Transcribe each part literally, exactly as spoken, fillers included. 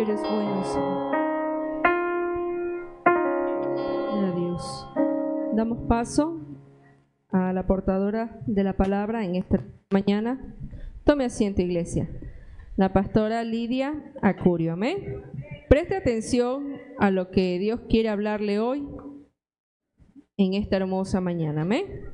porque eres bueno, Señor. Gloria a Dios. Damos paso a la portadora de la palabra en esta mañana. Tome asiento, iglesia. La pastora Lidia Acurio, amén. Preste atención a lo que Dios quiere hablarle hoy en esta hermosa mañana, amén.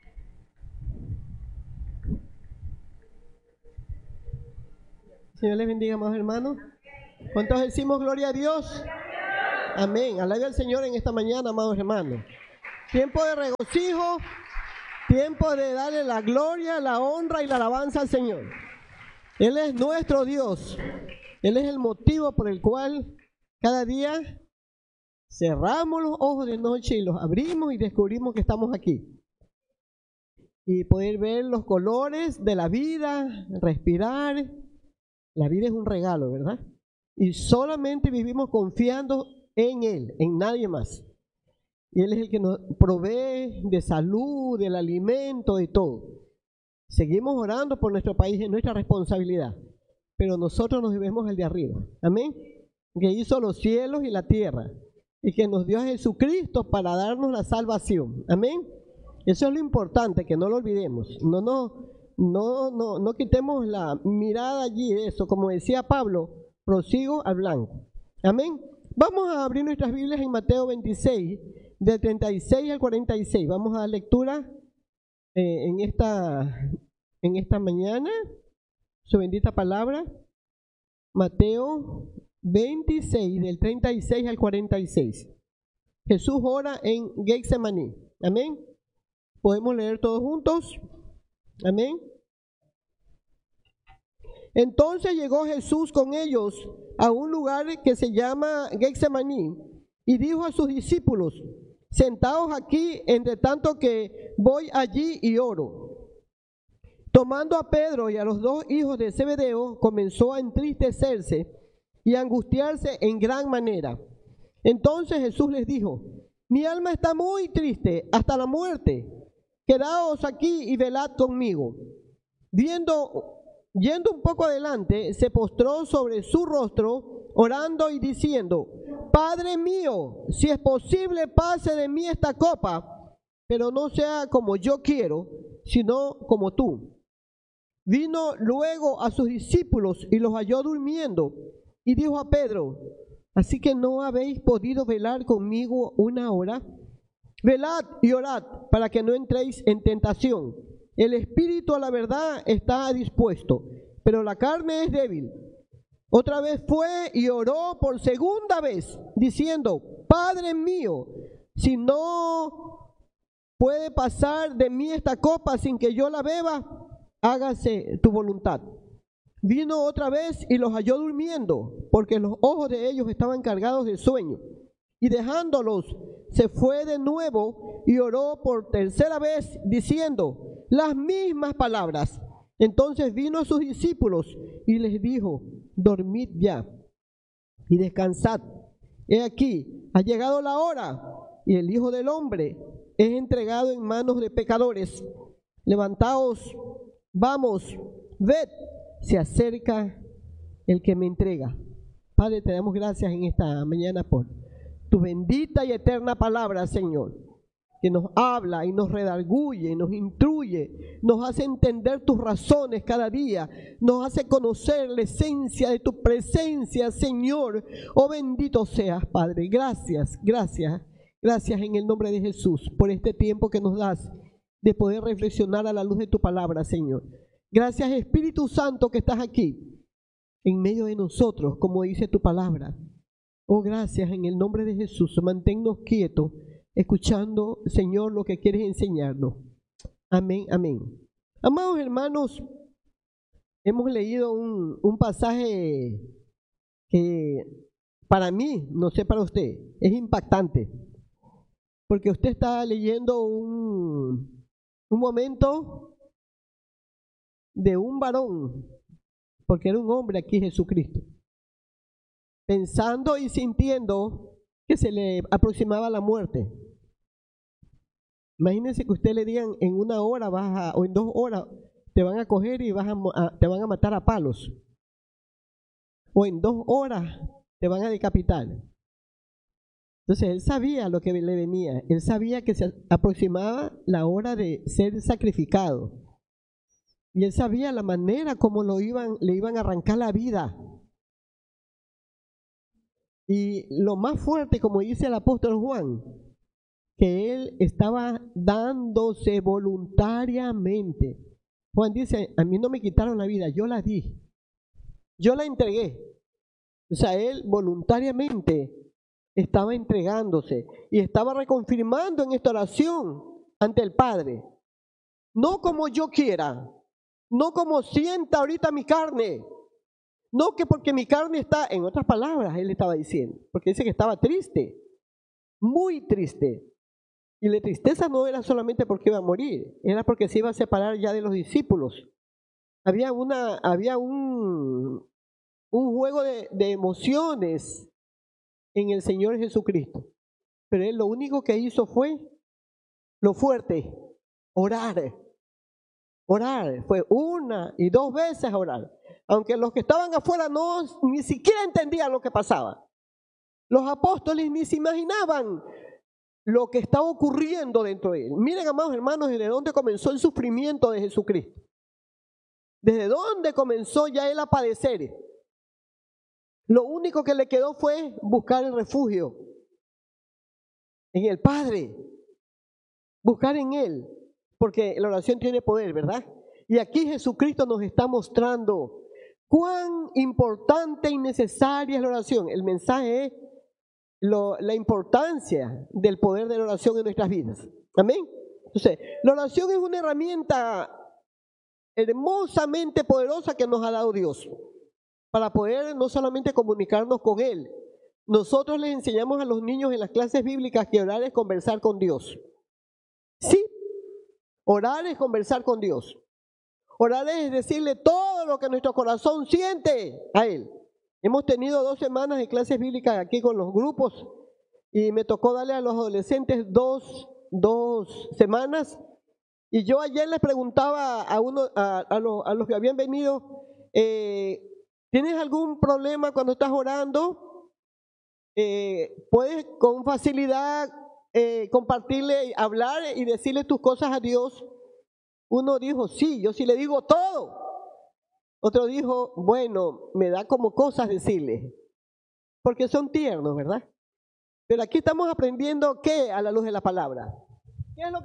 Señor les bendiga, amados hermanos. ¿Cuántos decimos gloria a Dios? Amén. Alabe al Señor en esta mañana, amados hermanos. Tiempo de regocijo, tiempo de darle la gloria, la honra y la alabanza al Señor. Él es nuestro Dios. Él es el motivo por el cual cada día cerramos los ojos de noche y los abrimos y descubrimos que estamos aquí. Y poder ver los colores de la vida, respirar. La vida es un regalo, ¿verdad? Y solamente vivimos confiando en Él, en nadie más. Y Él es el que nos provee de salud, del alimento, de todo. Seguimos orando por nuestro país, es nuestra responsabilidad. Pero nosotros nos debemos al de arriba. Amén. Que hizo los cielos y la tierra. Y que nos dio a Jesucristo para darnos la salvación. Amén. Eso es lo importante, que no lo olvidemos. No nos... No, no, no quitemos la mirada allí de eso. Como decía Pablo, prosigo al blanco. Amén. Vamos a abrir nuestras Biblias en Mateo veintiséis, del treinta y seis al cuarenta y seis. Vamos a dar lectura eh, en, esta, en esta mañana. Su bendita palabra. Mateo veintiséis, del treinta y seis al cuarenta y seis. Jesús ora en Getsemaní. Amén. ¿Podemos leer todos juntos? Amén. Entonces llegó Jesús con ellos a un lugar que se llama Getsemaní y dijo a sus discípulos: sentaos aquí entre tanto que voy allí y oro. Tomando a Pedro y a los dos hijos de Zebedeo, comenzó a entristecerse y a angustiarse en gran manera. Entonces Jesús les dijo: mi alma está muy triste hasta la muerte. Quedaos aquí y velad conmigo. Viendo, yendo un poco adelante, se postró sobre su rostro, orando y diciendo: Padre mío, si es posible, pase de mí esta copa, pero no sea como yo quiero, sino como tú. Vino luego a sus discípulos y los halló durmiendo, y dijo a Pedro: ¿así que no habéis podido velar conmigo una hora? Velad y orad para que no entréis en tentación. El espíritu a la verdad está dispuesto, pero la carne es débil. Otra vez fue y oró por segunda vez, diciendo: Padre mío, si no puede pasar de mí esta copa sin que yo la beba, hágase tu voluntad. Vino otra vez y los halló durmiendo, porque los ojos de ellos estaban cargados de sueño. Y dejándolos, se fue de nuevo y oró por tercera vez, diciendo las mismas palabras. Entonces vino a sus discípulos y les dijo: dormid ya y descansad. He aquí, ha llegado la hora, y el Hijo del Hombre es entregado en manos de pecadores. Levantaos, vamos, ved, se acerca el que me entrega. Padre, te damos gracias en esta mañana por tu bendita y eterna palabra, Señor, que nos habla y nos redarguye, nos instruye, nos hace entender tus razones cada día, nos hace conocer la esencia de tu presencia, Señor. Oh, bendito seas, Padre. Gracias, gracias, gracias en el nombre de Jesús por este tiempo que nos das de poder reflexionar a la luz de tu palabra, Señor. Gracias, Espíritu Santo, que estás aquí en medio de nosotros, como dice tu palabra. Oh, gracias en el nombre de Jesús. Manténnos quietos, escuchando, Señor, lo que quieres enseñarnos. Amén, amén. Amados hermanos, hemos leído un, un pasaje que para mí, no sé para usted, es impactante. Porque usted está leyendo un, un momento de un varón, porque era un hombre aquí, Jesucristo, pensando y sintiendo que se le aproximaba la muerte. Imagínense que usted le digan: en una hora vas a, o en dos horas te van a coger y vas a, a, te van a matar a palos. O en dos horas te van a decapitar. Entonces él sabía lo que le venía, él sabía que se aproximaba la hora de ser sacrificado. Y él sabía la manera como lo iban, le iban a arrancar la vida. Y lo más fuerte, como dice el apóstol Juan, que él estaba dándose voluntariamente. Juan dice, a mí no me quitaron la vida, yo la di, yo la entregué. O sea, él voluntariamente estaba entregándose y estaba reconfirmando en esta oración ante el Padre. No como yo quiera, no como sienta ahorita mi carne, no que porque mi carne está, en otras palabras, él estaba diciendo, porque dice que estaba triste, muy triste. Y la tristeza no era solamente porque iba a morir, era porque se iba a separar ya de los discípulos. Había, una, había un, un juego de, de emociones en el Señor Jesucristo. Pero él lo único que hizo fue lo fuerte, orar. Orar, fue una y dos veces orar. Aunque los que estaban afuera no ni siquiera entendían lo que pasaba. Los apóstoles ni se imaginaban lo que estaba ocurriendo dentro de él. Miren, amados hermanos, desde dónde comenzó el sufrimiento de Jesucristo. Desde dónde comenzó ya él a padecer. Lo único que le quedó fue buscar el refugio en el Padre. Buscar en Él. Porque la oración tiene poder, ¿verdad? Y aquí Jesucristo nos está mostrando cuán importante y necesaria es la oración. El mensaje es Lo, la importancia del poder de la oración en nuestras vidas. Amén. Entonces, la oración es una herramienta hermosamente poderosa que nos ha dado Dios para poder no solamente comunicarnos con Él. Nosotros les enseñamos a los niños en las clases bíblicas que orar es conversar con Dios. Sí, orar es conversar con Dios. Orar es decirle todo lo que nuestro corazón siente a Él. Hemos tenido dos semanas de clases bíblicas aquí con los grupos y me tocó darle a los adolescentes dos, dos semanas. Y yo ayer les preguntaba a, uno, a, a, los, a los que habían venido, eh, ¿tienes algún problema cuando estás orando? Eh, ¿Puedes con facilidad eh, compartirle, hablar y decirle tus cosas a Dios? Uno dijo, sí, yo sí le digo todo. Otro dijo, bueno, me da como cosas decirle, porque son tiernos, ¿verdad? Pero aquí estamos aprendiendo qué a la luz de la palabra. ¿Qué es lo que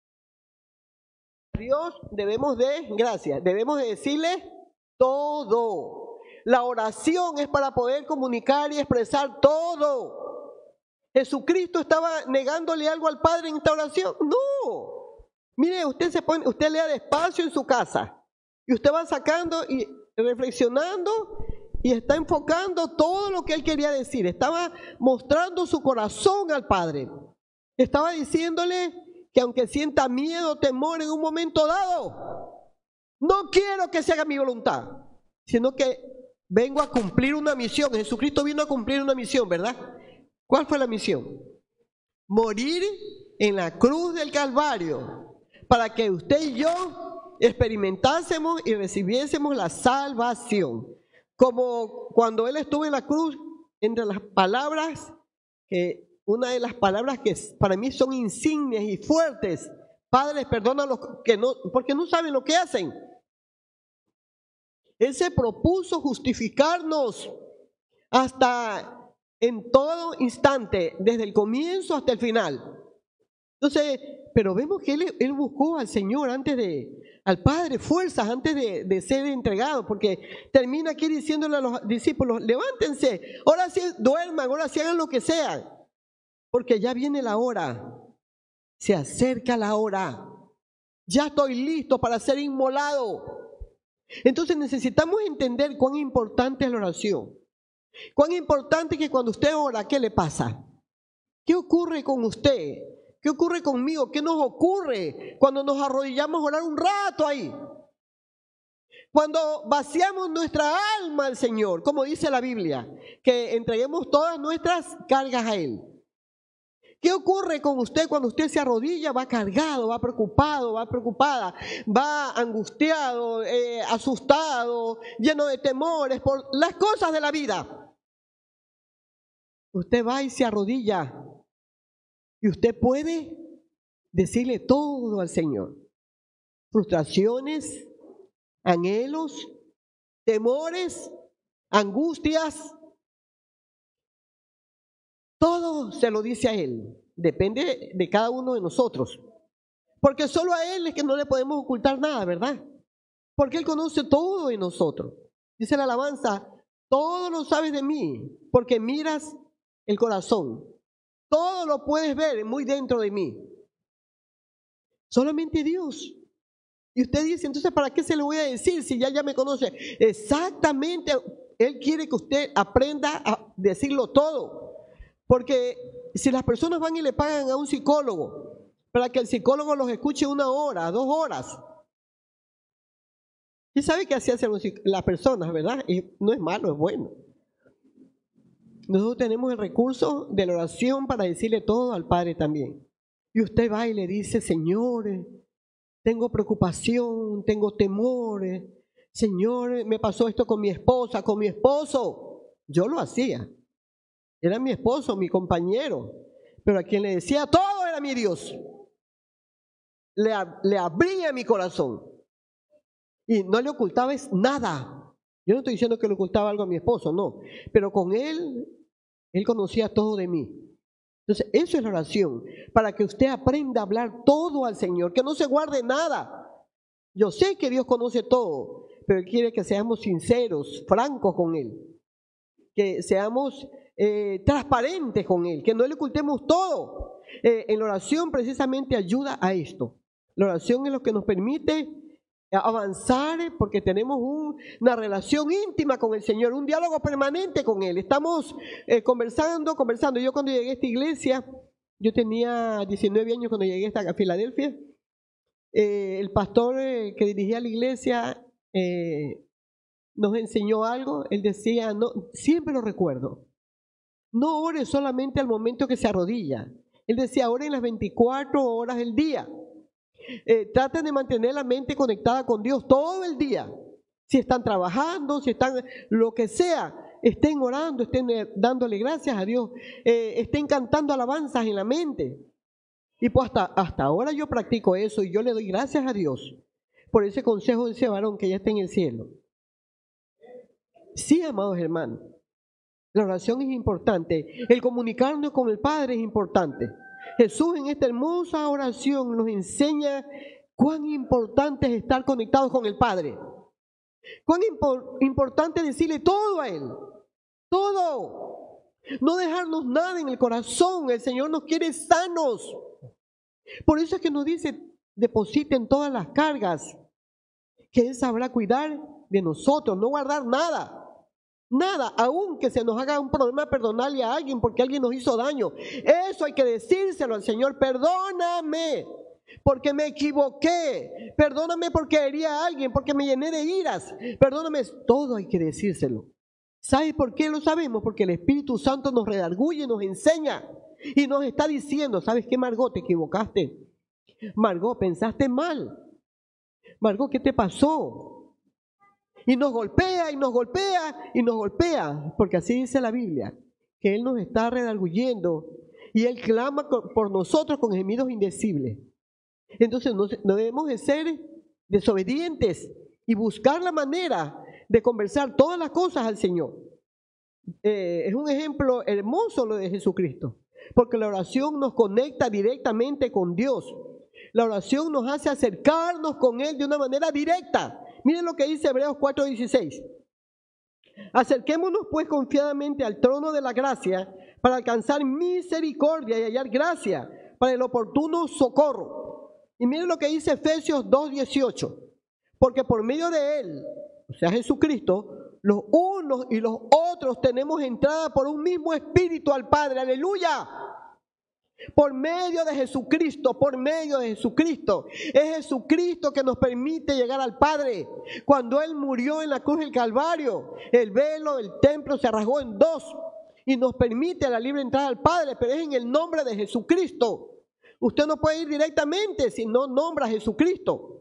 Dios debemos de, gracias, debemos de decirle todo? La oración es para poder comunicar y expresar todo. ¿Jesucristo estaba negándole algo al Padre en esta oración? No. Mire, usted se pone, usted lea despacio en su casa. Y usted va sacando y reflexionando y está enfocando todo lo que él quería decir. Estaba mostrando su corazón al Padre. Estaba diciéndole que aunque sienta miedo, temor en un momento dado, no quiero que se haga mi voluntad, sino que vengo a cumplir una misión. Jesucristo vino a cumplir una misión, ¿verdad? ¿Cuál fue la misión? Morir en la cruz del Calvario para que usted y yo experimentásemos y recibiésemos la salvación. Como cuando Él estuvo en la cruz, entre las palabras, que una de las palabras que para mí son insignes y fuertes, padres, perdona a los que no, porque no saben lo que hacen. Él se propuso justificarnos hasta en todo instante, desde el comienzo hasta el final. Entonces, pero vemos que él, él buscó al Señor antes de, al Padre, fuerzas antes de, de ser entregado, porque termina aquí diciéndole a los discípulos, levántense, ahora sí duerman, ahora sí hagan lo que sea, porque ya viene la hora, se acerca la hora, ya estoy listo para ser inmolado. Entonces necesitamos entender cuán importante es la oración, cuán importante es que cuando usted ora, ¿qué le pasa? ¿Qué ocurre con usted? ¿Qué ocurre conmigo? ¿Qué nos ocurre cuando nos arrodillamos a orar un rato ahí? Cuando vaciamos nuestra alma al Señor, como dice la Biblia, que entreguemos todas nuestras cargas a Él. ¿Qué ocurre con usted cuando usted se arrodilla? Va cargado, va preocupado, va preocupada, va angustiado, eh, asustado, lleno de temores por las cosas de la vida. usted va y se arrodilla y usted puede decirle todo al Señor. Frustraciones, anhelos, temores, angustias, todo se lo dice a Él. Depende de cada uno de nosotros. Porque solo a Él es que no le podemos ocultar nada, ¿verdad? Porque Él conoce todo de nosotros. Dice la alabanza, todo lo sabes de mí, porque miras el corazón. Todo lo puedes ver muy dentro de mí. Solamente Dios. Y usted dice, entonces, ¿para qué se lo voy a decir si ya, ya me conoce? Exactamente, Él quiere que usted aprenda a decirlo todo. Porque si las personas van y le pagan a un psicólogo para que el psicólogo los escuche una hora, dos horas, y sabe qué así hacen las personas, ¿verdad? Y no es malo, es bueno. Nosotros tenemos el recurso de la oración para decirle todo al Padre también. Y usted va y le dice, Señor, tengo preocupación, tengo temores. Señor, me pasó esto con mi esposa, con mi esposo. Yo lo hacía. Era mi esposo, mi compañero. Pero a quien le decía todo era mi Dios. Le, le abría mi corazón. Y no le ocultaba nada. Yo no estoy diciendo que le ocultaba algo a mi esposo, no. Pero con él, él conocía todo de mí. Entonces, eso es la oración. Para que usted aprenda a hablar todo al Señor. Que no se guarde nada. Yo sé que Dios conoce todo. Pero Él quiere que seamos sinceros, francos con Él. Que seamos eh, transparentes con Él. Que no le ocultemos todo. Eh, en la oración precisamente ayuda a esto. La oración es lo que nos permite avanzar porque tenemos un, una relación íntima con el Señor, un diálogo permanente con Él. Estamos eh, conversando, conversando. Yo cuando llegué a esta iglesia, yo tenía diecinueve años cuando llegué a Filadelfia. Eh, el pastor eh, que dirigía la iglesia eh, nos enseñó algo. Él decía, no, siempre lo recuerdo, no ore solamente al momento que se arrodilla. Él decía, oren las veinticuatro horas del día. Eh, traten de mantener la mente conectada con Dios todo el día. Si están trabajando, si están lo que sea, estén orando, estén eh, dándole gracias a Dios, eh, estén cantando alabanzas en la mente. Y pues hasta, hasta ahora yo practico eso y yo le doy gracias a Dios por ese consejo de ese varón que ya está en el cielo. Sí, amados hermanos, la oración es importante. El comunicarnos con el Padre es importante. Jesús en esta hermosa oración nos enseña cuán importante es estar conectados con el Padre. Cuán impor- importante es decirle todo a Él. Todo. No dejarnos nada en el corazón. El Señor nos quiere sanos. Por eso es que nos dice, depositen todas las cargas, que Él sabrá cuidar de nosotros, no guardar nada. Nada, aunque se nos haga un problema perdonarle a alguien porque alguien nos hizo daño. Eso hay que decírselo al Señor. Perdóname porque me equivoqué. Perdóname porque herí a alguien, porque me llené de iras. Perdóname, todo hay que decírselo. ¿Sabe por qué lo sabemos? Porque el Espíritu Santo nos redarguye, nos enseña y nos está diciendo, ¿sabes qué, Margot? Te equivocaste. Margot, pensaste mal. Margot, ¿qué te pasó? Y nos golpea, y nos golpea, y nos golpea, porque así dice la Biblia, que Él nos está redarguyendo, y Él clama por nosotros con gemidos indecibles. Entonces no, no debemos de ser desobedientes, y buscar la manera de conversar todas las cosas al Señor. Eh, es un ejemplo hermoso lo de Jesucristo, porque la oración nos conecta directamente con Dios. La oración nos hace acercarnos con Él de una manera directa. Miren lo que dice Hebreos cuatro dieciséis. Acerquémonos pues confiadamente al trono de la gracia para alcanzar misericordia y hallar gracia para el oportuno socorro. Y miren lo que dice Efesios dos dieciocho. Porque por medio de Él, o sea Jesucristo, los unos y los otros tenemos entrada por un mismo espíritu al Padre. ¡Aleluya! Por medio de Jesucristo, por medio de Jesucristo. Es Jesucristo que nos permite llegar al Padre. Cuando Él murió en la cruz del Calvario, el velo del templo se rasgó en dos y nos permite la libre entrada al Padre, pero es en el nombre de Jesucristo. Usted no puede ir directamente si no nombra a Jesucristo.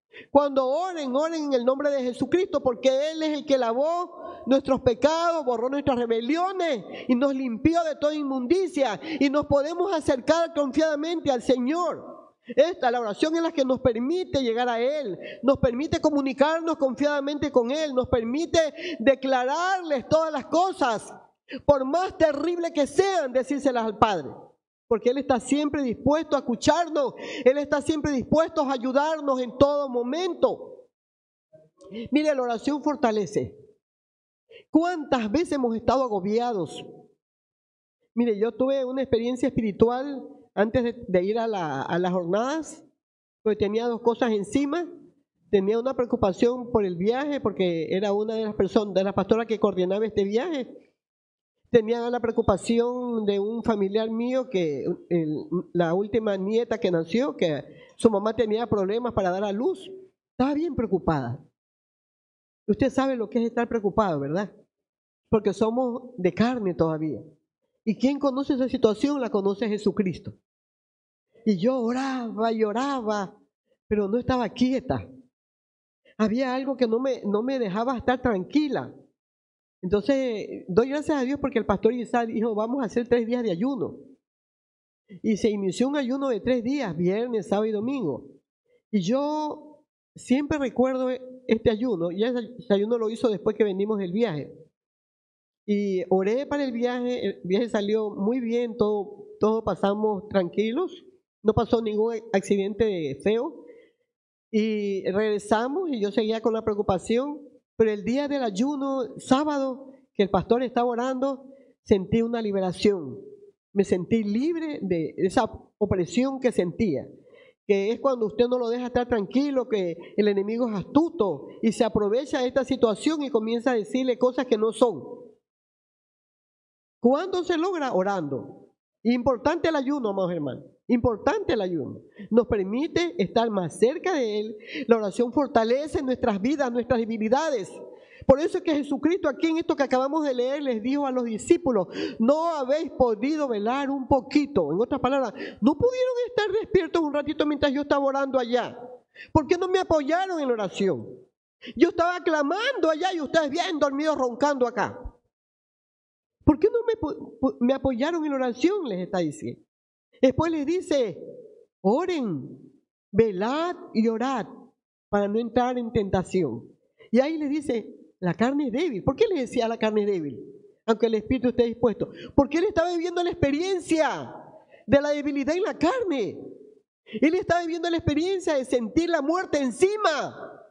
Cuando oren, oren en el nombre de Jesucristo, porque Él es el que lavó nuestros pecados, borró nuestras rebeliones y nos limpió de toda inmundicia, y nos podemos acercar confiadamente al Señor. Esta, la oración es la que nos permite llegar a Él, nos permite comunicarnos confiadamente con Él, nos permite declararles todas las cosas, por más terribles que sean, decírselas al Padre. Porque Él está siempre dispuesto a escucharnos, Él está siempre dispuesto a ayudarnos en todo momento. Mire, la oración fortalece. ¿Cuántas veces hemos estado agobiados? Mire, yo tuve una experiencia espiritual antes de, de ir a, la, a las jornadas, porque tenía dos cosas encima. Tenía una preocupación por el viaje, porque era una de las personas, de las pastoras que coordinaba este viaje. Tenía la preocupación de un familiar mío, que el, la última nieta que nació, que su mamá tenía problemas para dar a luz. Estaba bien preocupada. Usted sabe lo que es estar preocupado, ¿verdad? Porque somos de carne todavía. Y quien conoce esa situación la conoce Jesucristo. Y yo oraba y oraba, pero no estaba quieta. Había algo que no me, no me dejaba estar tranquila. Entonces, doy gracias a Dios porque el pastor Isaac dijo, vamos a hacer tres días de ayuno. Y se inició un ayuno de tres días, viernes, sábado y domingo. Y yo siempre recuerdo este ayuno, y ese ayuno lo hizo después que venimos del viaje. Y oré para el viaje, el viaje salió muy bien, todo, todo pasamos tranquilos, no pasó ningún accidente feo. Y regresamos y yo seguía con la preocupación. Pero el día del ayuno, sábado, que el pastor estaba orando, sentí una liberación. Me sentí libre de esa opresión que sentía. Que es cuando usted no lo deja estar tranquilo, que el enemigo es astuto y se aprovecha de esta situación y comienza a decirle cosas que no son. ¿Cuándo se logra? Orando. Importante el ayuno, amados hermanos. Importante el ayuno. Nos permite estar más cerca de Él. La oración fortalece nuestras vidas, nuestras debilidades. Por eso es que Jesucristo aquí en esto que acabamos de leer les dijo a los discípulos, no habéis podido velar un poquito. En otras palabras, no pudieron estar despiertos un ratito mientras yo estaba orando allá. ¿Por qué no me apoyaron en la oración? Yo estaba clamando allá y ustedes bien dormidos roncando acá. ¿Por qué no me, me apoyaron en la oración? Les está diciendo. Después les dice, oren, velad y orad para no entrar en tentación. Y ahí les dice, la carne es débil. ¿Por qué les decía la carne es débil? Aunque el espíritu esté dispuesto. Porque él estaba viviendo la experiencia de la debilidad en la carne. Él estaba viviendo la experiencia de sentir la muerte encima.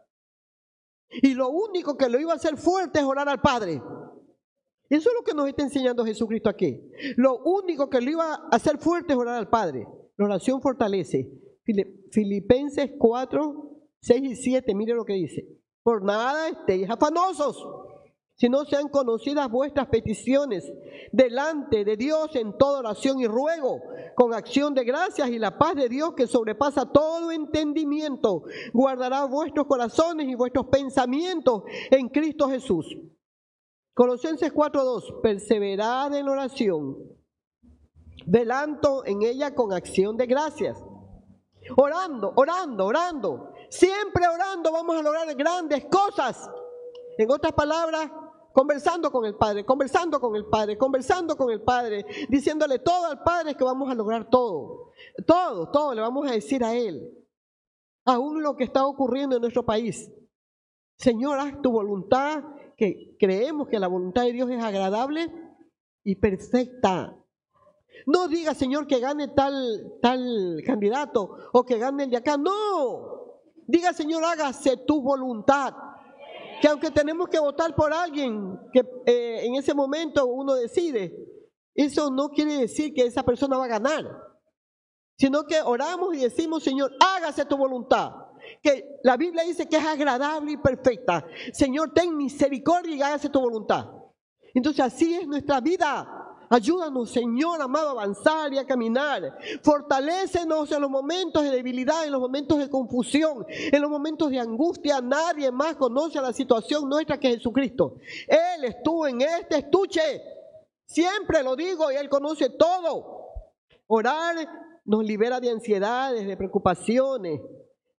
Y lo único que lo iba a hacer fuerte es orar al Padre. Eso es lo que nos está enseñando Jesucristo aquí. Lo único que lo iba a hacer fuerte es orar al Padre. La oración fortalece. Filipenses cuatro, seis y siete, mire lo que dice. Por nada estéis afanosos, si no sean conocidas vuestras peticiones delante de Dios en toda oración y ruego, con acción de gracias, y la paz de Dios que sobrepasa todo entendimiento, guardará vuestros corazones y vuestros pensamientos en Cristo Jesús. Colosenses cuatro dos, perseverad en la oración, velando en ella con acción de gracias. Orando, orando, orando. Siempre orando vamos a lograr grandes cosas. En otras palabras, conversando con el Padre, conversando con el Padre, conversando con el Padre, diciéndole todo al Padre que vamos a lograr todo. Todo, todo le vamos a decir a Él. Aún lo que está ocurriendo en nuestro país. Señor, haz tu voluntad, que creemos que la voluntad de Dios es agradable y perfecta. No diga, Señor, que gane tal, tal candidato o que gane el de acá. No. Diga, Señor, hágase tu voluntad. Que aunque tenemos que votar por alguien que eh, en ese momento uno decide, eso no quiere decir que esa persona va a ganar. Sino que oramos y decimos, Señor, hágase tu voluntad. Que la Biblia dice que es agradable y perfecta. Señor, ten misericordia y hágase tu voluntad. Entonces así es nuestra vida. Ayúdanos, Señor amado, a avanzar y a caminar. Fortalécenos en los momentos de debilidad, en los momentos de confusión, en los momentos de angustia. Nadie más conoce la situación nuestra que Jesucristo. Él estuvo en este estuche. Siempre lo digo y Él conoce todo. Orar nos libera de ansiedades, de preocupaciones.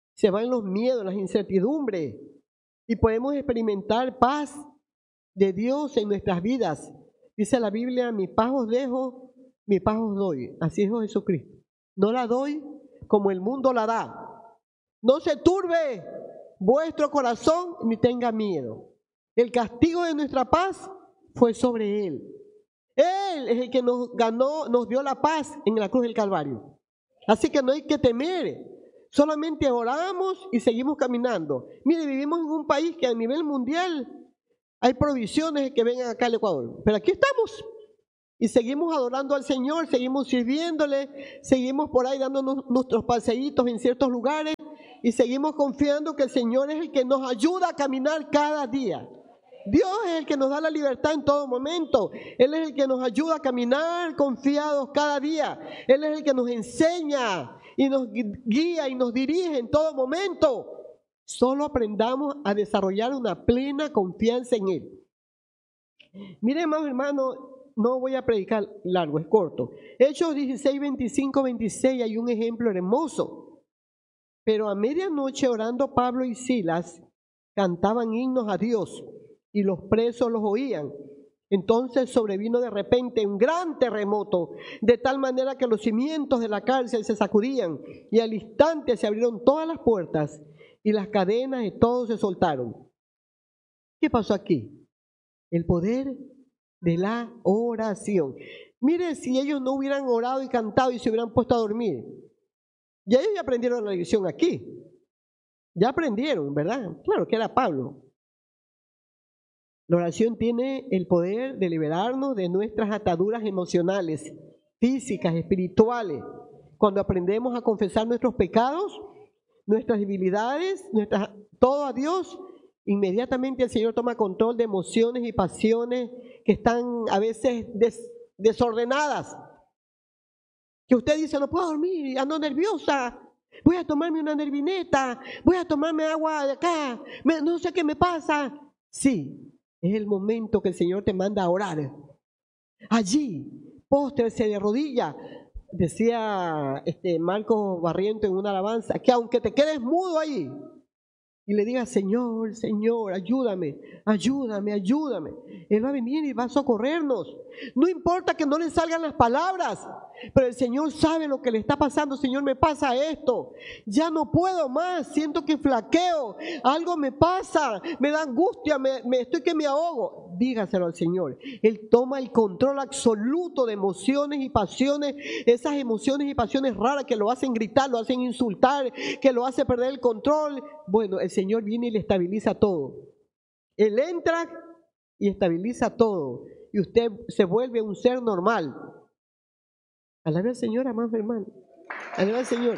se van los miedos, las incertidumbres y podemos experimentar paz de Dios en nuestras vidas. Dice la Biblia, mi paz os dejo, mi paz os doy. Así dijo Jesucristo. No la doy como el mundo la da. No se turbe vuestro corazón ni tenga miedo. El castigo de nuestra paz fue sobre Él. Él es el que nos ganó, nos dio la paz en la cruz del Calvario. Así que no hay que temer. Solamente oramos y seguimos caminando. Mire, vivimos en un país que a nivel mundial hay provisiones que vengan acá al Ecuador. Pero aquí estamos. Y seguimos adorando al Señor, seguimos sirviéndole, seguimos por ahí dándonos nuestros paseitos en ciertos lugares y seguimos confiando que el Señor es el que nos ayuda a caminar cada día. Dios es el que nos da la libertad en todo momento. Él es el que nos ayuda a caminar confiados cada día. Él es el que nos enseña y nos guía y nos dirige en todo momento. Solo aprendamos a desarrollar una plena confianza en Él. Miren, hermanos, hermanos, no voy a predicar largo, es corto. Hechos dieciséis, veinticinco, veintiséis, hay un ejemplo hermoso. Pero a medianoche orando Pablo y Silas cantaban himnos a Dios y los presos los oían. Entonces sobrevino de repente un gran terremoto, de tal manera que los cimientos de la cárcel se sacudían y al instante se abrieron todas las puertas y las cadenas de todos se soltaron. ¿Qué pasó aquí? El poder de la oración. Mire, si ellos no hubieran orado y cantado y se hubieran puesto a dormir, ya ellos ya aprendieron la lección aquí. Ya aprendieron, ¿verdad? Claro que era Pablo. La oración tiene el poder de liberarnos de nuestras ataduras emocionales, físicas, espirituales. Cuando aprendemos a confesar nuestros pecados, nuestras debilidades, nuestras, todo a Dios, inmediatamente el Señor toma control de emociones y pasiones que están a veces des, desordenadas. Que usted dice, no puedo dormir, ando nerviosa, voy a tomarme una nervineta, voy a tomarme agua de acá, me, no sé qué me pasa. Sí, es el momento que el Señor te manda a orar. Allí, póstrese de rodilla. Decía este Marcos Barriento en una alabanza, que aunque te quedes mudo ahí y le digas, Señor, Señor, ayúdame, ayúdame, ayúdame, Él va a venir y va a socorrernos. No importa que no le salgan las palabras, pero el Señor sabe lo que le está pasando. Señor, me pasa esto, ya no puedo más, siento que flaqueo, algo me pasa, me da angustia, me, me estoy que me ahogo. Dígaselo al Señor. Él toma el control absoluto de emociones y pasiones, esas emociones y pasiones raras que lo hacen gritar, lo hacen insultar, que lo hace perder el control. Bueno, el Señor viene y le estabiliza todo. Él entra y estabiliza todo. Y usted se vuelve un ser normal. Alabe al Señor, amados hermanos. Alabe al Señor.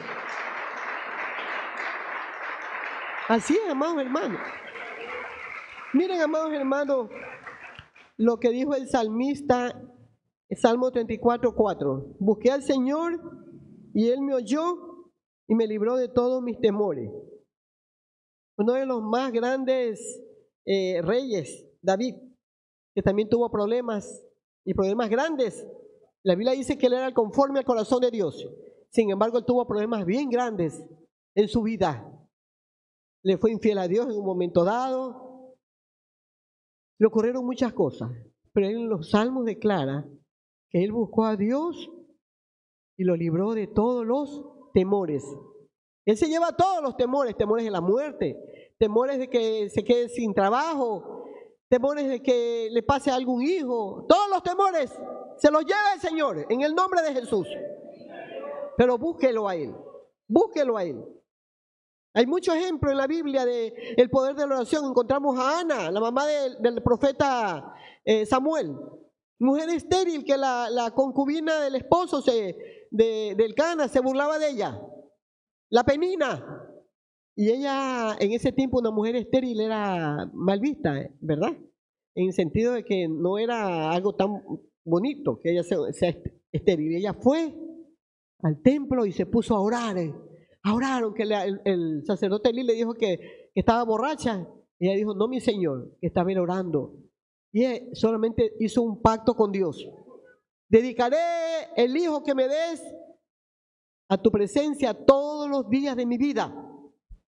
Así es, amados hermanos. Miren, amados hermanos, lo que dijo el salmista, Salmo treinta y cuatro, cuatro. Busqué al Señor y Él me oyó y me libró de todos mis temores. Uno de los más grandes eh, reyes, David, que también tuvo problemas y problemas grandes. La Biblia dice que él era conforme al corazón de Dios. Sin embargo, él tuvo problemas bien grandes en su vida. Le fue infiel a Dios en un momento dado. Le ocurrieron muchas cosas. Pero él en los salmos declara que él buscó a Dios y lo libró de todos los temores. Él se lleva todos los temores, temores de la muerte, temores de que se quede sin trabajo, temores de que le pase a algún hijo. Todos los temores se los lleva el Señor en el nombre de Jesús. Pero búsquelo a Él, búsquelo a Él. Hay muchos ejemplos en la Biblia del poder de la oración. Encontramos a Ana, la mamá de, del profeta eh, Samuel, mujer estéril que la, la concubina del esposo se, de, del Cana se burlaba de ella. La Penina. Y ella, en ese tiempo, una mujer estéril era mal vista, ¿verdad? En el sentido de que no era algo tan bonito que ella sea, sea estéril. Ella fue al templo y se puso a orar. A orar, aunque el, el, el sacerdote Elí le dijo que, que estaba borracha. Y ella dijo, no, mi Señor, que estaba orando. Y él solamente hizo un pacto con Dios. Dedicaré el hijo que me des a tu presencia todos los días de mi vida.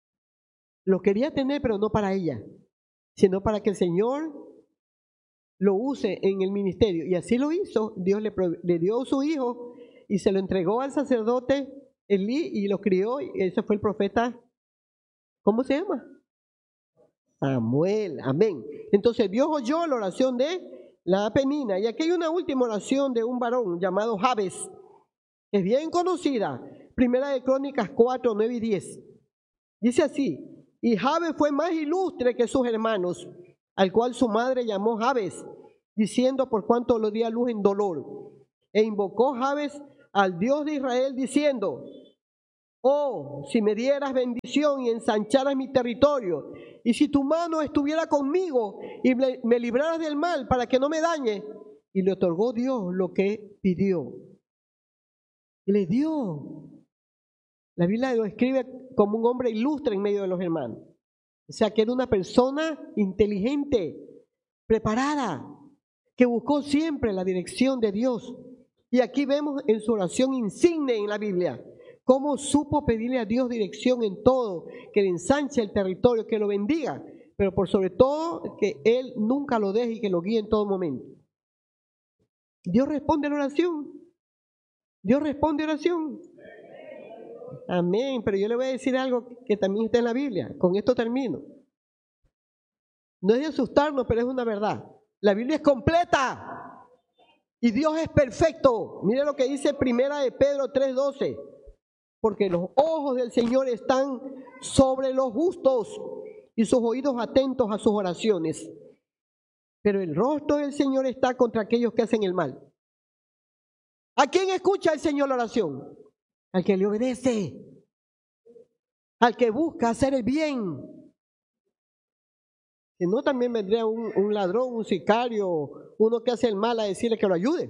Lo quería tener, pero no para ella, sino para que el Señor lo use en el ministerio. Y así lo hizo. Dios le, le dio su hijo y se lo entregó al sacerdote Elí y lo crió. Y ese fue el profeta, ¿cómo se llama? Samuel. Amén. Entonces Dios oyó la oración de la Penina. Y aquí hay una última oración de un varón llamado Jabes. Es bien conocida. Primera de Crónicas cuatro, nueve y diez. Dice así: y Jabes fue más ilustre que sus hermanos, al cual su madre llamó Jabes, diciendo por cuanto lo dio a luz en dolor. E invocó Jabes al Dios de Israel, diciendo: oh, si me dieras bendición y ensancharas mi territorio, y si tu mano estuviera conmigo y me libraras del mal para que no me dañe. Y le otorgó Dios lo que pidió. Y le dio. La Biblia lo escribe como un hombre ilustre en medio de los hermanos. O sea, que era una persona inteligente, preparada, que buscó siempre la dirección de Dios. Y aquí vemos en su oración insigne en la Biblia, cómo supo pedirle a Dios dirección en todo, que le ensanche el territorio, que lo bendiga, pero por sobre todo que Él nunca lo deje y que lo guíe en todo momento. Dios responde a la oración. Dios responde a la oración. Amén, pero yo le voy a decir algo que también está en la Biblia. Con esto termino. No es de asustarnos, pero es una verdad. La Biblia es completa y Dios es perfecto. Mire lo que dice Primera de Pedro tres doce. Porque los ojos del Señor están sobre los justos y sus oídos atentos a sus oraciones. Pero el rostro del Señor está contra aquellos que hacen el mal. ¿A quién escucha el Señor la oración? Al que le obedece, al que busca hacer el bien. Si no, también vendría un, un ladrón, un sicario, uno que hace el mal a decirle que lo ayude.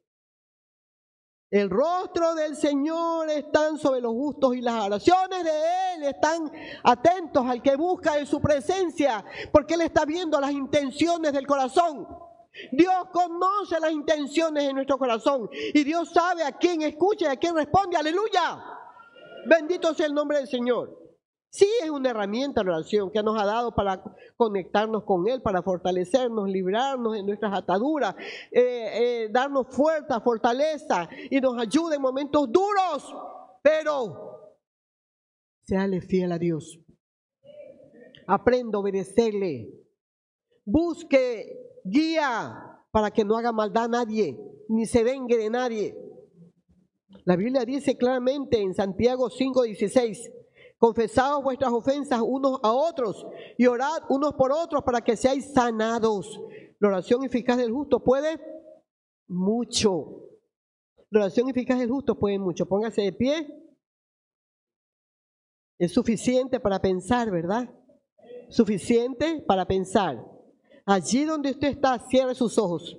El rostro del Señor están sobre los justos y las oraciones de Él están atentos al que busca en su presencia, porque Él está viendo las intenciones del corazón. Dios conoce las intenciones de nuestro corazón y Dios sabe a quién escucha y a quién responde. ¡Aleluya! Bendito sea el nombre del Señor. Sí, es una herramienta la oración que nos ha dado para conectarnos con Él, para fortalecernos, librarnos de nuestras ataduras, eh, eh, darnos fuerza, fortaleza y nos ayuda en momentos duros. Pero séale fiel a Dios. Aprenda a obedecerle. Busque guía para que no haga maldad a nadie, ni se vengue de nadie. La Biblia dice claramente en Santiago cinco dieciséis: confesaos vuestras ofensas unos a otros y orad unos por otros para que seáis sanados. La oración eficaz del justo puede mucho. La oración eficaz del justo puede mucho. Póngase de pie. Es suficiente para pensar, ¿verdad? Suficiente para pensar. Allí donde usted está, cierre sus ojos.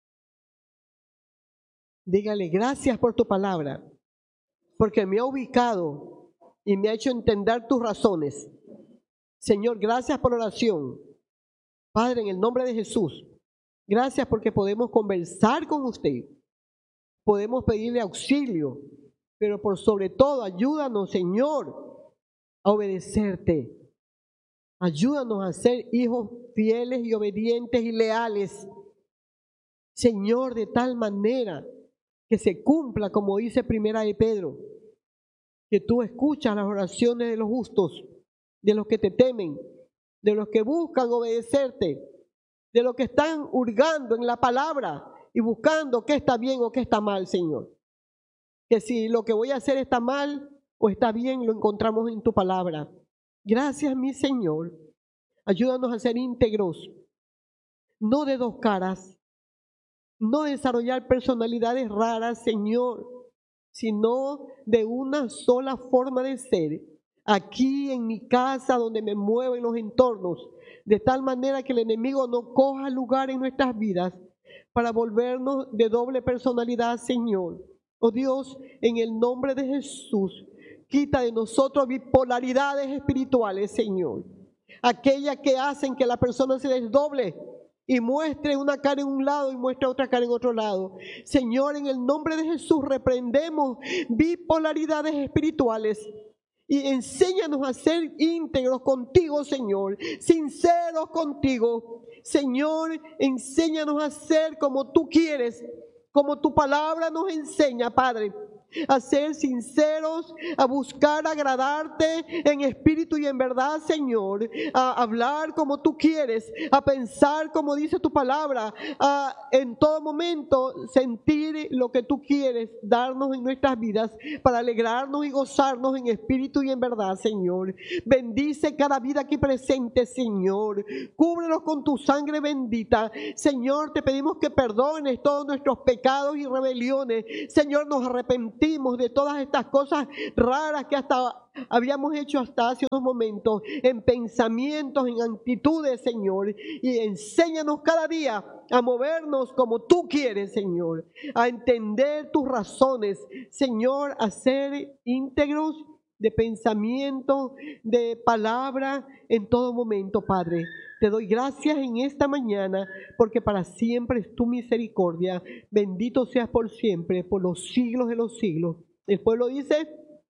Dígale: gracias por tu palabra, porque me ha ubicado y me ha hecho entender tus razones. Señor, gracias por la oración. Padre, en el nombre de Jesús, gracias porque podemos conversar con usted. Podemos pedirle auxilio, pero por sobre todo, ayúdanos, Señor, a obedecerte. Ayúdanos a ser hijos fieles y obedientes y leales, Señor, de tal manera que se cumpla, como dice Primera de Pedro, que tú escuchas las oraciones de los justos, de los que te temen, de los que buscan obedecerte, de los que están hurgando en la palabra y buscando qué está bien o qué está mal, Señor. Que si lo que voy a hacer está mal o está bien, lo encontramos en tu palabra. Gracias, mi Señor. Ayúdanos a ser íntegros, no de dos caras, no desarrollar personalidades raras, Señor, sino de una sola forma de ser, aquí en mi casa, donde me muevo en los entornos, de tal manera que el enemigo no coja lugar en nuestras vidas para volvernos de doble personalidad, Señor. Oh Dios, en el nombre de Jesús, quita de nosotros bipolaridades espirituales, Señor. Aquellas que hacen que la persona se desdoble y muestre una cara en un lado y muestre otra cara en otro lado. Señor, en el nombre de Jesús reprendemos bipolaridades espirituales Y enséñanos a ser íntegros contigo, Señor, sinceros contigo. Señor, enséñanos a ser como tú quieres, como tu palabra nos enseña, Padre. A ser sinceros, a buscar agradarte en espíritu y en verdad, Señor, a hablar como tú quieres, a pensar como dice tu palabra, a en todo momento sentir lo que tú quieres darnos en nuestras vidas para alegrarnos y gozarnos en espíritu y en verdad, Señor. Bendice cada vida aquí presente, Señor. Cúbrenos con tu sangre bendita. Señor, te pedimos que perdones todos nuestros pecados y rebeliones. Señor, nos arrepentimos de todas estas cosas raras que hasta habíamos hecho hasta hace unos momentos, en pensamientos, en actitudes, Señor, y enséñanos cada día a movernos como tú quieres, Señor, a entender tus razones, Señor, a ser íntegros de pensamiento, de palabra, en todo momento, Padre. Te doy gracias en esta mañana, porque para siempre es tu misericordia. Bendito seas por siempre, por los siglos de los siglos. El pueblo dice,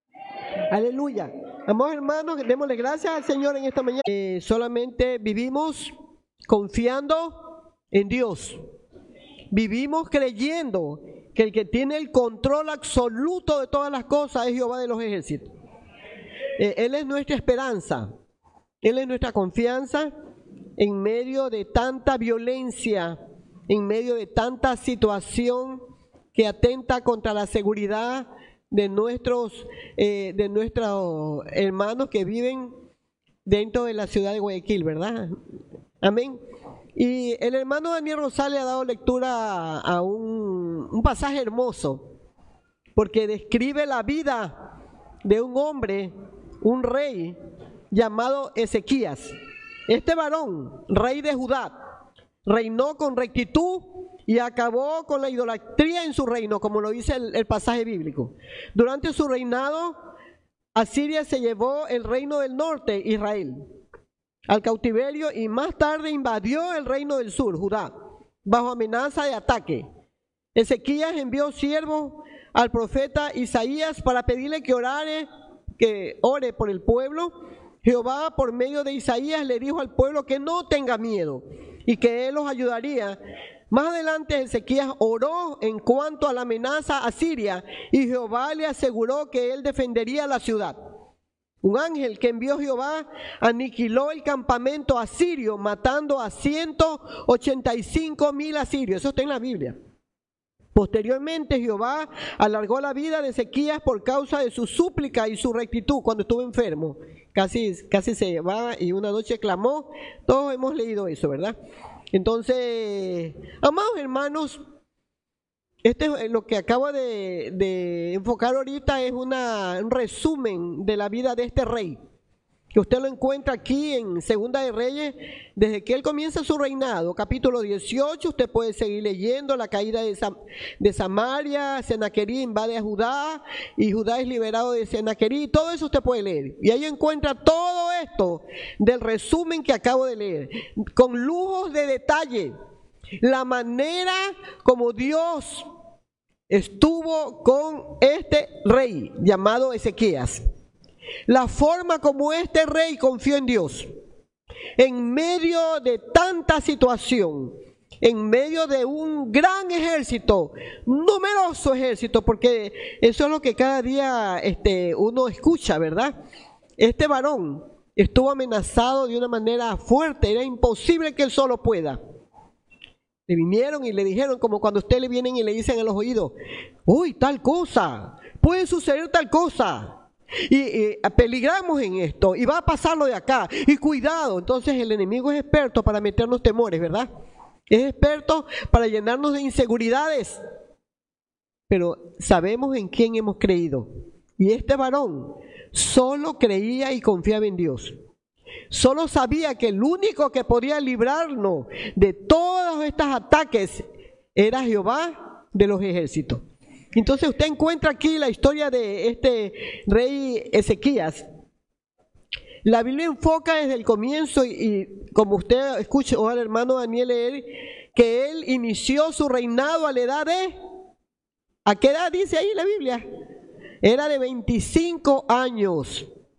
aleluya. Amados hermanos, démosle gracias al Señor en esta mañana. Eh, solamente vivimos confiando en Dios. Vivimos creyendo que el que tiene el control absoluto de todas las cosas es Jehová de los ejércitos. Eh, Él es nuestra esperanza. Él es nuestra confianza en medio de tanta violencia, en medio de tanta situación que atenta contra la seguridad de nuestros, eh, de nuestros hermanos que viven dentro de la ciudad de Guayaquil, ¿verdad? Amén. Y el hermano Daniel Rosales ha dado lectura a, a un, un pasaje hermoso, porque describe la vida de un hombre, un rey llamado Ezequías. Este varón, rey de Judá, reinó con rectitud y acabó con la idolatría en su reino, como lo dice el, el pasaje bíblico. Durante su reinado, Asiria se llevó el reino del norte, Israel, al cautiverio, y más tarde invadió el reino del sur, Judá, bajo amenaza de ataque. Ezequías envió siervos al profeta Isaías para pedirle que orare, que ore por el pueblo. Jehová, por medio de Isaías, le dijo al pueblo que no tenga miedo y que él los ayudaría. Más adelante Ezequías oró en cuanto a la amenaza a Siria, y Jehová le aseguró que él defendería la ciudad. Un ángel que envió Jehová aniquiló el campamento asirio, matando a ciento ochenta y cinco mil asirios. Eso está en la Biblia. Posteriormente Jehová alargó la vida de Ezequías por causa de su súplica y su rectitud cuando estuvo enfermo. Casi, casi se va y una noche clamó. Todos hemos leído eso, ¿verdad? Entonces, amados hermanos, este es lo que acabo de, de enfocar ahorita, es una, un resumen de la vida de este rey, que usted lo encuentra aquí en Segunda de Reyes, desde que él comienza su reinado, capítulo dieciocho. Usted puede seguir leyendo la caída de, Sam, de Samaria, Sennacherib invade a Judá, y Judá es liberado de Sennacherib. Todo eso usted puede leer, y ahí encuentra todo esto del resumen que acabo de leer, con lujos de detalle, la manera como Dios estuvo con este rey llamado Ezequías. La forma como este rey confió en Dios en medio de tanta situación, en medio de un gran ejército, numeroso ejército, porque eso es lo que cada día este, uno escucha, ¿verdad? Este varón estuvo amenazado de una manera fuerte, era imposible que él solo pueda. Le vinieron y le dijeron, como cuando a usted le vienen y le dicen en los oídos, uy, tal cosa, puede suceder tal cosa. Y, y peligramos en esto, y va a pasar lo de acá, y cuidado. Entonces el enemigo es experto para meternos temores, ¿verdad? Es experto para llenarnos de inseguridades. Pero sabemos en quién hemos creído, y este varón solo creía y confiaba en Dios. Solo sabía que el único que podía librarnos de todos estos ataques era Jehová de los ejércitos. Entonces usted encuentra aquí la historia de este rey Ezequías. La Biblia enfoca desde el comienzo, y, y como usted escucha o al hermano Daniel leer, que él inició su reinado a la edad de, ¿a qué edad dice ahí la Biblia? Era de veinticinco años.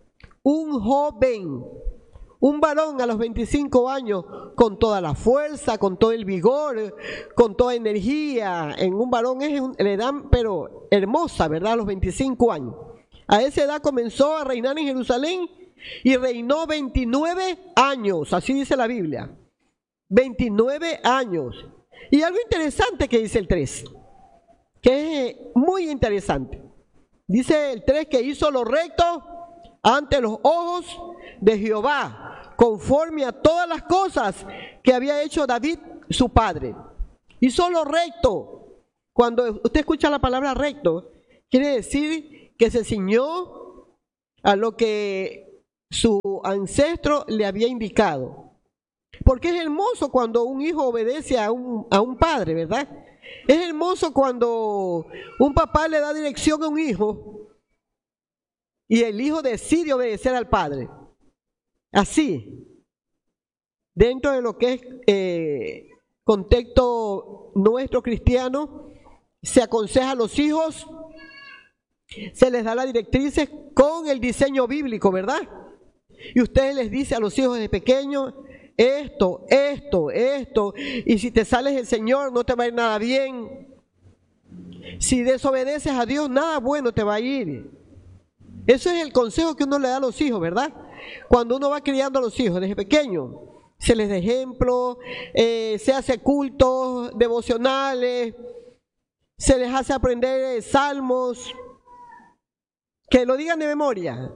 un joven, un varón a los veinticinco años, con toda la fuerza, con todo el vigor, con toda energía. En un varón es un, le dan, pero hermosa, ¿verdad? A los veinticinco años. A esa edad comenzó a reinar en Jerusalén y reinó veintinueve años, así dice la Biblia. veintinueve años. Y algo interesante que dice el tres, que es muy interesante. Dice el tres que hizo lo recto ante los ojos de Jehová, conforme a todas las cosas que había hecho David, su padre. Hizo lo recto. Cuando usted escucha la palabra recto, quiere decir que se ciñó a lo que su ancestro le había indicado. Porque es hermoso cuando un hijo obedece a un, a un padre, ¿verdad? Es hermoso cuando un papá le da dirección a un hijo y el hijo decide obedecer al padre. Así, dentro de lo que es eh, contexto nuestro cristiano, se aconseja a los hijos, se les da las directrices con el diseño bíblico, ¿verdad? Y usted les dice a los hijos de pequeños, esto, esto, esto, y si te sales del Señor no te va a ir nada bien. Si desobedeces a Dios, nada bueno te va a ir. Eso es el consejo que uno le da a los hijos, ¿verdad? Cuando uno va criando a los hijos desde pequeño, se les da ejemplo, eh, se hace cultos devocionales, se les hace aprender salmos, que lo digan de memoria.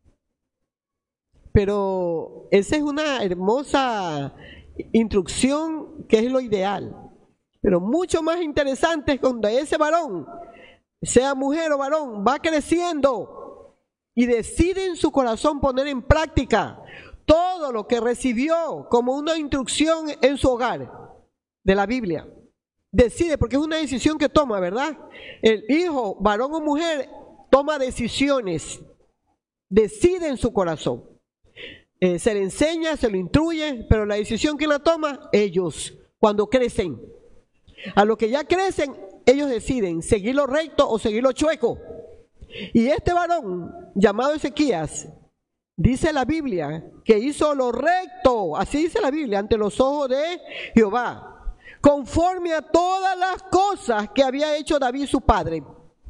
Pero esa es una hermosa instrucción que es lo ideal. Pero mucho más interesante es cuando ese varón, sea mujer o varón, va creciendo y decide en su corazón poner en práctica todo lo que recibió como una instrucción en su hogar de la Biblia. Decide, porque es una decisión que toma, ¿verdad? El hijo, varón o mujer, toma decisiones, decide en su corazón. Eh, se le enseña, se lo instruye, pero la decisión que la toma, ellos, cuando crecen. A lo que ya crecen, ellos deciden seguir lo recto o seguir lo chueco. Y este varón, llamado Ezequías, dice la Biblia, que hizo lo recto, así dice la Biblia, ante los ojos de Jehová, conforme a todas las cosas que había hecho David su padre.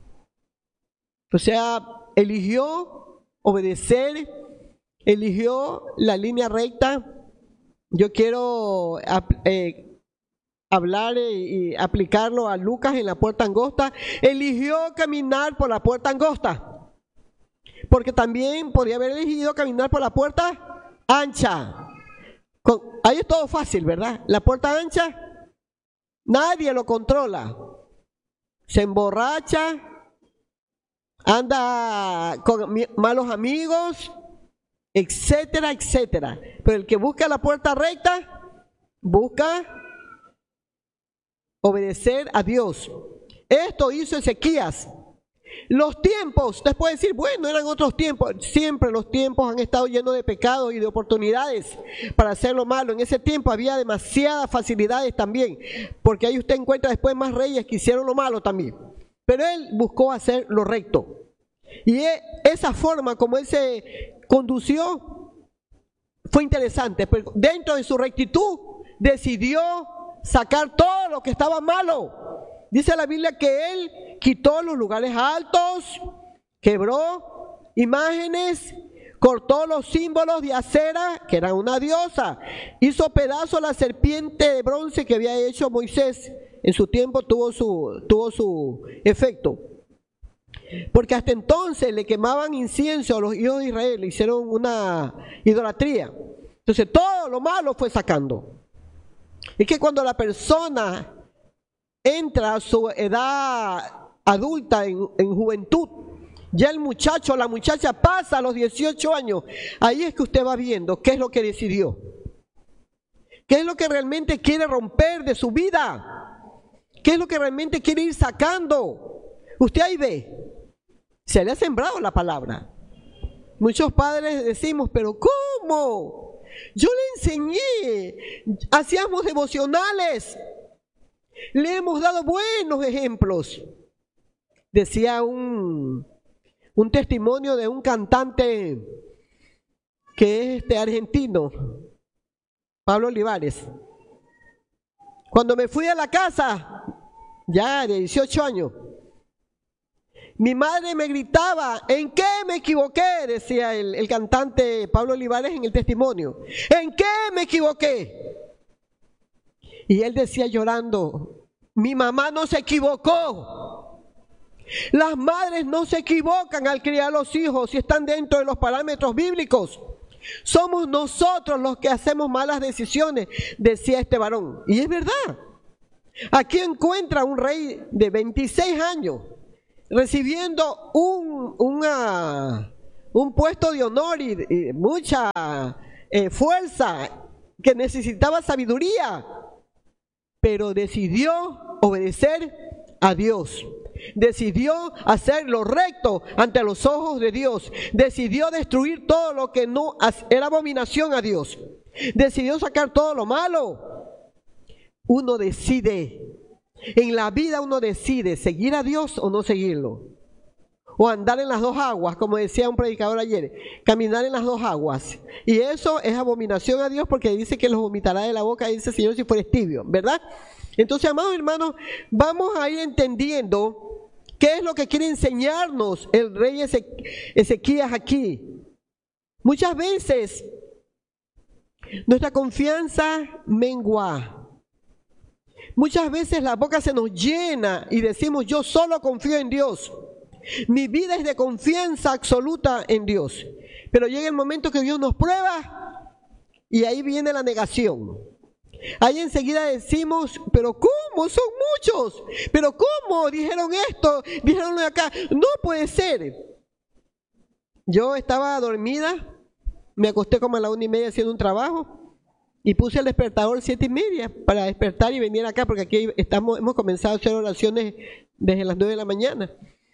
O sea, eligió obedecer, eligió la línea recta. Yo quiero eh, hablar y aplicarlo a Lucas en la puerta angosta. Eligió caminar por la puerta angosta, porque también podría haber elegido caminar por la puerta ancha. Con, ahí es todo fácil, ¿verdad? La puerta ancha, nadie lo controla. Se emborracha, anda con malos amigos, etcétera, etcétera. Pero el que busca la puerta recta, busca obedecer a Dios. Esto hizo Ezequías. Los tiempos, usted puede decir, bueno, eran otros tiempos. Siempre los tiempos han estado llenos de pecados y de oportunidades para hacer lo malo. En ese tiempo había demasiadas facilidades también, porque ahí usted encuentra después más reyes que hicieron lo malo también. Pero él buscó hacer lo recto. Y esa forma como él se condució fue interesante. Pero dentro de su rectitud decidió sacar todo lo que estaba malo. Dice la Biblia que él quitó los lugares altos, quebró imágenes, cortó los símbolos de acera, que era una diosa, hizo pedazo la serpiente de bronce que había hecho Moisés. En su tiempo tuvo su, tuvo su efecto. Porque hasta entonces le quemaban incienso a los hijos de Israel, le hicieron una idolatría. Entonces todo lo malo fue sacando. Es que cuando la persona entra a su edad adulta, en, en juventud, ya el muchacho o la muchacha pasa a los dieciocho años, ahí es que usted va viendo qué es lo que decidió, qué es lo que realmente quiere romper de su vida, qué es lo que realmente quiere ir sacando. Usted ahí ve, se le ha sembrado la palabra. Muchos padres decimos, pero ¿cómo? Yo le enseñé, hacíamos devocionales, le hemos dado buenos ejemplos. Decía un, un testimonio de un cantante que es este argentino, Pablo Olivares. Cuando me fui a la casa, ya de dieciocho años, mi madre me gritaba, ¿en qué me equivoqué? Decía el, el cantante Pablo Olivares en el testimonio. ¿En qué me equivoqué? Y él decía llorando, mi mamá no se equivocó. Las madres no se equivocan al criar los hijos si están dentro de los parámetros bíblicos. Somos nosotros los que hacemos malas decisiones, decía este varón. Y es verdad. Aquí encuentra un rey de veintiséis años recibiendo un, una, un puesto de honor y, y mucha eh, fuerza, que necesitaba sabiduría, pero decidió obedecer a Dios. Decidió hacer lo recto ante los ojos de Dios. Decidió destruir todo lo que no era abominación a Dios. Decidió sacar todo lo malo. Uno decide. En la vida uno decide seguir a Dios o no seguirlo. O andar en las dos aguas, como decía un predicador ayer. Caminar en las dos aguas. Y eso es abominación a Dios, porque dice que los vomitará de la boca, dice el Señor, si fueres tibio, ¿verdad? Entonces, amados hermanos, vamos a ir entendiendo qué es lo que quiere enseñarnos el rey Ezequías aquí. Muchas veces nuestra confianza mengua. Muchas veces la boca se nos llena y decimos, yo solo confío en Dios. Mi vida es de confianza absoluta en Dios. Pero llega el momento que Dios nos prueba y ahí viene la negación. Ahí enseguida decimos, pero ¿cómo? Son muchos. ¿Pero cómo? Dijeron esto, dijeron lo de acá. No puede ser. Yo estaba dormida, me acosté como a la una y media haciendo un trabajo y puse el despertador siete y media para despertar y venir acá, porque aquí estamos, hemos comenzado a hacer oraciones desde las nueve de la mañana.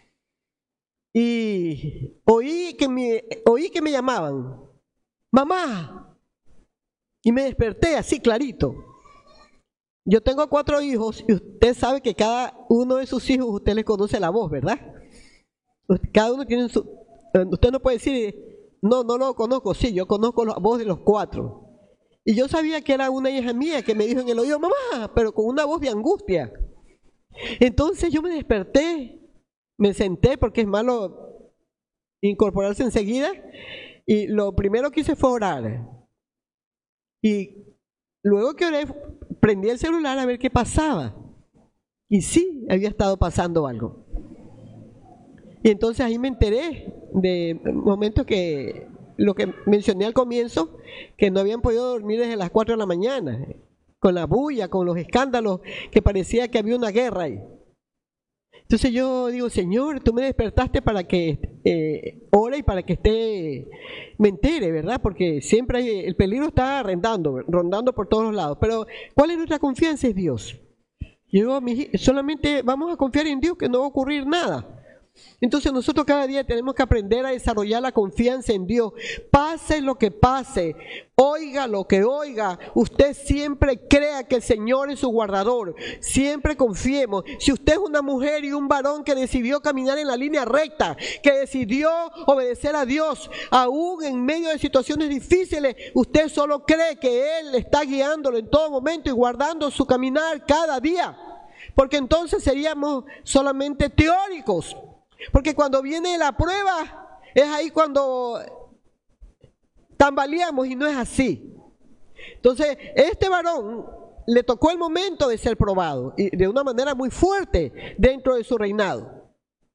Y oí que me, oí que me llamaban, mamá. Y me desperté así clarito. Yo tengo cuatro hijos y usted sabe que cada uno de sus hijos usted les conoce la voz, ¿verdad? Cada uno tiene su... Usted no puede decir, no, no lo conozco. Sí, yo conozco la voz de los cuatro. Y yo sabía que era una hija mía que me dijo en el oído, mamá, pero con una voz de angustia. Entonces yo me desperté, me senté porque es malo incorporarse enseguida. Y lo primero que hice fue orar. Y luego que oré, prendí el celular a ver qué pasaba. Y sí, había estado pasando algo. Y entonces ahí me enteré de momentos que, lo que mencioné al comienzo, que no habían podido dormir desde las cuatro de la mañana, con la bulla, con los escándalos, que parecía que había una guerra ahí. Entonces yo digo, Señor, tú me despertaste para que eh, ore y para que esté, me entere, ¿verdad? Porque siempre hay, el peligro está rondando, rondando por todos los lados. Pero ¿cuál es nuestra confianza? Es Dios. Yo digo, solamente vamos a confiar en Dios, que no va a ocurrir nada. Entonces nosotros cada día tenemos que aprender a desarrollar la confianza en Dios. Pase lo que pase, oiga lo que oiga, usted siempre crea que el Señor es su guardador. Siempre confiemos. Si usted es una mujer y un varón que decidió caminar en la línea recta, que decidió obedecer a Dios, aún en medio de situaciones difíciles, usted solo cree que Él está guiándolo en todo momento y guardando su caminar cada día. Porque entonces seríamos solamente teóricos. Porque cuando viene la prueba, es ahí cuando tambaleamos y no es así. Entonces, este varón le tocó el momento de ser probado, y de una manera muy fuerte dentro de su reinado.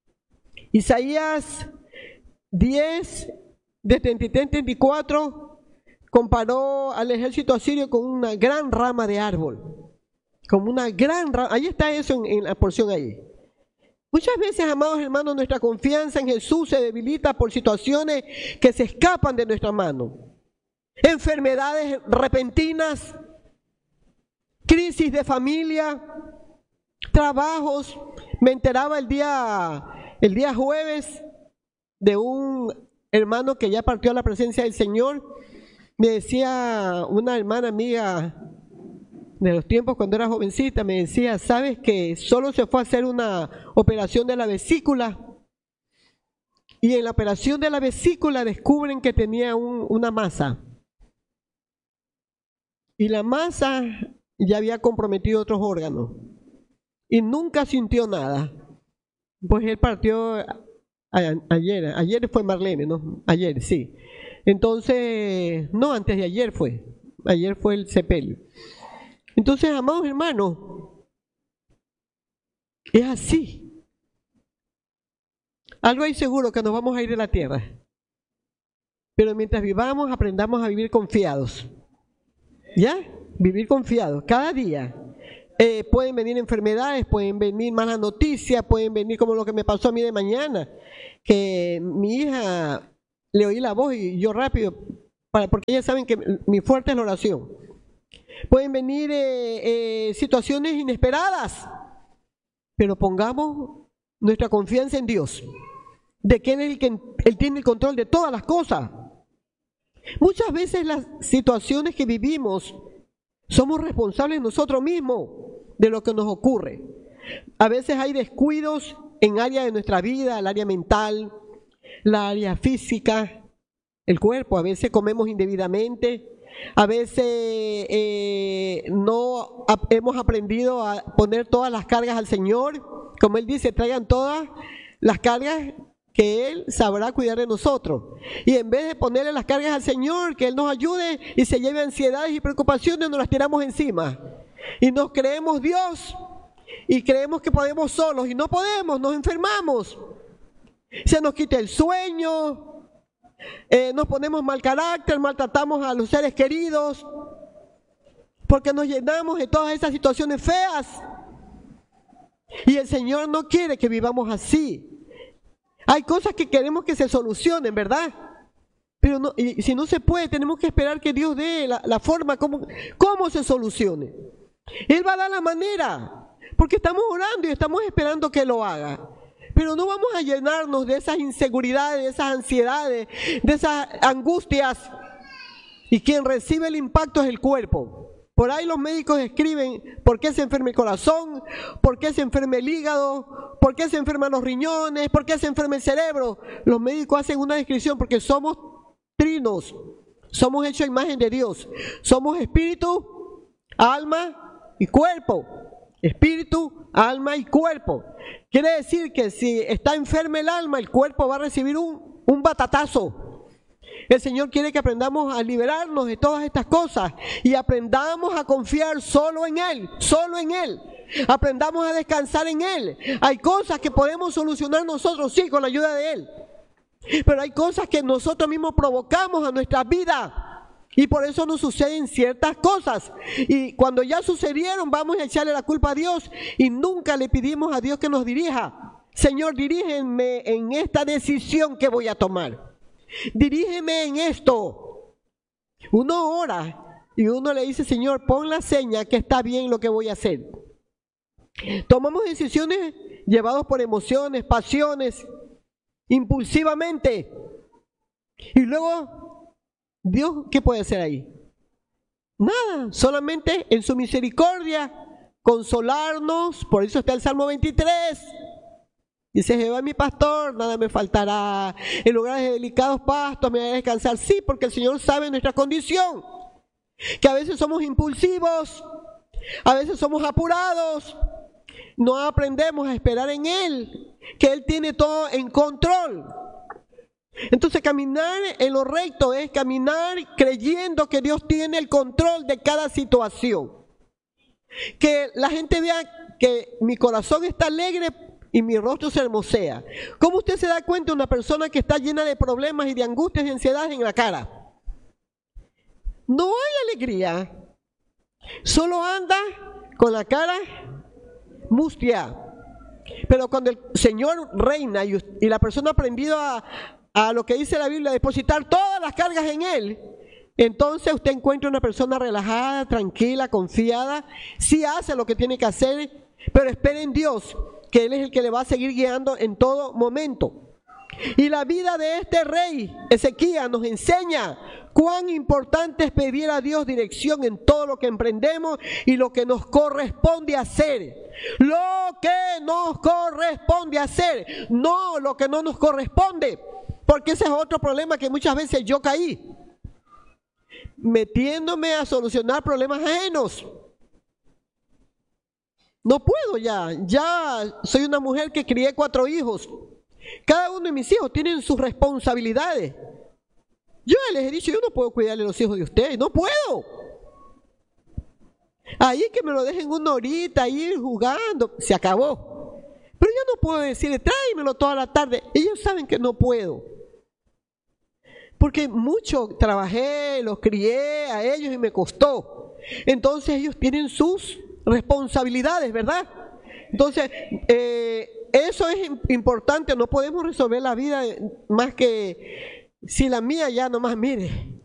Isaías diez, de treinta y tres a treinta y cuatro, comparó al ejército asirio con una gran rama de árbol. Como una gran rama, ahí está eso en, en la porción ahí. Muchas veces, amados hermanos, nuestra confianza en Jesús se debilita por situaciones que se escapan de nuestra mano. Enfermedades repentinas, crisis de familia, trabajos. Me enteraba el día, el día jueves de un hermano que ya partió a la presencia del Señor. Me decía una hermana amiga de los tiempos cuando era jovencita, me decía, ¿sabes que solo se fue a hacer una operación de la vesícula y en la operación de la vesícula descubren que tenía un, una masa. Y la masa ya había comprometido otros órganos. Y nunca sintió nada. Pues él partió a, ayer, ayer fue Marlene, ¿no? Ayer, sí. Entonces, no, antes de ayer fue. Ayer fue el sepelio. Entonces, amados hermanos, es así. Algo hay seguro, que nos vamos a ir de la tierra. Pero mientras vivamos, aprendamos a vivir confiados. ¿Ya? Vivir confiados, cada día. Eh, pueden venir enfermedades, pueden venir malas noticias, pueden venir como lo que me pasó a mí de mañana, que mi hija le oí la voz y yo rápido, para, porque ellas saben que mi fuerte es la oración. Pueden venir eh, eh, situaciones inesperadas, pero pongamos nuestra confianza en Dios, de que Él es el que Él tiene el control de todas las cosas. Muchas veces las situaciones que vivimos somos responsables nosotros mismos de lo que nos ocurre. A veces hay descuidos en áreas de nuestra vida, el área mental, la área física, el cuerpo. A veces comemos indebidamente, a veces eh, no ap- hemos aprendido a poner todas las cargas al Señor. Como Él dice, traigan todas las cargas que Él sabrá cuidar de nosotros. Y en vez de ponerle las cargas al Señor, que Él nos ayude y se lleve ansiedades y preocupaciones, nos las tiramos encima. Y nos creemos Dios y creemos que podemos solos y no podemos, nos enfermamos. Se nos quita el sueño, eh, nos ponemos mal carácter, maltratamos a los seres queridos, porque nos llenamos de todas esas situaciones feas. Y el Señor no quiere que vivamos así. Hay cosas que queremos que se solucionen, ¿verdad? Pero no, y si no se puede, tenemos que esperar que Dios dé la, la forma como, cómo se solucione. Él va a dar la manera, porque estamos orando y estamos esperando que lo haga. Pero no vamos a llenarnos de esas inseguridades, de esas ansiedades, de esas angustias. Y quien recibe el impacto es el cuerpo. Por ahí los médicos escriben por qué se enferma el corazón, por qué se enferma el hígado, por qué se enferman los riñones, por qué se enferma el cerebro. Los médicos hacen una descripción porque somos trinos, somos hechos a imagen de Dios. Somos espíritu, alma y cuerpo. Espíritu, alma y cuerpo. Quiere decir que si está enferma el alma, el cuerpo va a recibir un, un batatazo. El Señor quiere que aprendamos a liberarnos de todas estas cosas y aprendamos a confiar solo en Él, solo en Él. Aprendamos a descansar en Él. Hay cosas que podemos solucionar nosotros, sí, con la ayuda de Él. Pero hay cosas que nosotros mismos provocamos a nuestra vida y por eso nos suceden ciertas cosas. Y cuando ya sucedieron, vamos a echarle la culpa a Dios y nunca le pedimos a Dios que nos dirija. Señor, dirígeme en esta decisión que voy a tomar. Dirígeme en esto. Uno ora y uno le dice, Señor, pon la seña que está bien lo que voy a hacer. Tomamos decisiones llevados por emociones, pasiones, impulsivamente. Y luego, Dios, ¿qué puede hacer ahí? Nada, solamente en su misericordia, consolarnos. Por eso está el Salmo veintitrés. Dice, Jehová es mi pastor, nada me faltará. En lugares de delicados pastos me hará descansar. Sí, porque el Señor sabe nuestra condición. Que a veces somos impulsivos, a veces somos apurados. No aprendemos a esperar en Él, que Él tiene todo en control. Entonces caminar en lo recto es caminar creyendo que Dios tiene el control de cada situación. Que la gente vea que mi corazón está alegre y mi rostro se hermosea. ¿Cómo usted se da cuenta de una persona que está llena de problemas y de angustias y ansiedades en la cara? No hay alegría. Solo anda con la cara mustia. Pero cuando el Señor reina y, y la persona ha aprendido a, a lo que dice la Biblia, a depositar todas las cargas en Él, entonces usted encuentra una persona relajada, tranquila, confiada, sí hace lo que tiene que hacer, pero espera en Dios, que Él es el que le va a seguir guiando en todo momento. Y la vida de este rey, Ezequías, nos enseña cuán importante es pedir a Dios dirección en todo lo que emprendemos y lo que nos corresponde hacer. Lo que nos corresponde hacer, no lo que no nos corresponde. Porque ese es otro problema que muchas veces yo caí, metiéndome a solucionar problemas ajenos. No puedo ya, ya soy una mujer que crié cuatro hijos. Cada uno de mis hijos tienen sus responsabilidades. Yo les he dicho, yo no puedo cuidarle a los hijos de ustedes, no puedo. Ahí que me lo dejen una horita, ir jugando, se acabó. Pero yo no puedo decirle, tráemelo toda la tarde. Ellos saben que no puedo. Porque mucho trabajé, los crié a ellos y me costó. Entonces ellos tienen sus responsabilidades, ¿verdad? Entonces, eh, eso es importante. No podemos resolver la vida más que si la mía ya nomás, mire,